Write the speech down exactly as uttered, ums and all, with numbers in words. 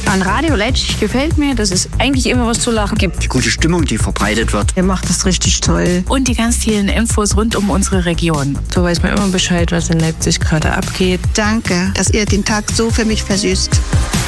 An Radio Leipzig gefällt mir, dass es eigentlich immer was zu lachen gibt. Die gute Stimmung, die verbreitet wird. Ihr macht das richtig toll. Und die ganz vielen Infos rund um unsere Region. So weiß man immer Bescheid, was in Leipzig gerade abgeht. Danke, dass ihr den Tag so für mich versüßt.